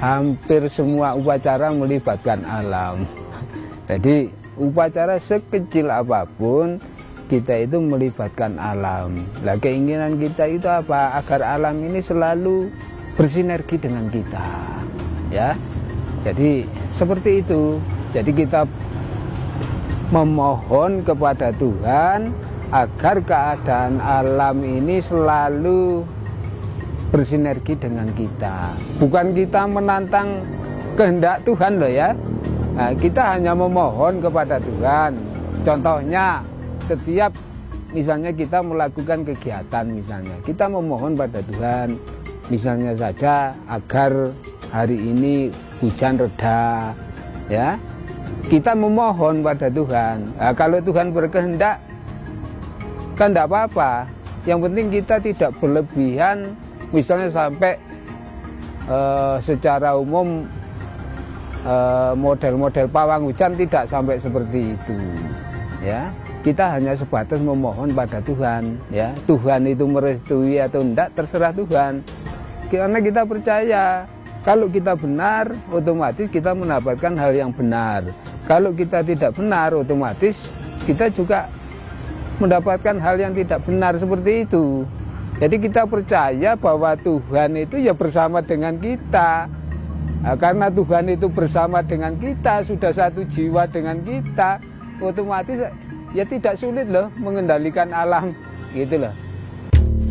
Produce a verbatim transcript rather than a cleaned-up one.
hampir semua upacara melibatkan alam. Jadi upacara sekecil apapun kita itu melibatkan alam. Lah keinginan kita itu apa? Agar alam ini selalu bersinergi dengan kita, ya. Jadi seperti itu. Jadi kita memohon kepada Tuhan agar keadaan alam ini selalu bersinergi dengan kita. Bukan kita menantang kehendak Tuhan loh ya. Nah, kita hanya memohon kepada Tuhan. Contohnya, setiap misalnya kita melakukan kegiatan misalnya, kita memohon pada Tuhan, misalnya saja agar hari ini hujan reda, ya. Kita memohon pada Tuhan. Nah, kalau Tuhan berkehendak, kan tidak apa-apa. Yang penting kita tidak berlebihan, misalnya sampai uh, secara umum model-model pawang hujan tidak sampai seperti itu, ya. Kita hanya sebatas memohon pada Tuhan, ya. Tuhan itu merestui atau tidak terserah Tuhan, karena kita percaya kalau kita benar otomatis kita mendapatkan hal yang benar. Kalau kita tidak benar otomatis kita juga mendapatkan hal yang tidak benar, seperti itu. Jadi kita percaya bahwa Tuhan itu ya bersama dengan kita. Nah, karena Tuhan itu bersama dengan kita, sudah satu jiwa dengan kita, otomatis ya tidak sulit loh mengendalikan alam, gitu loh.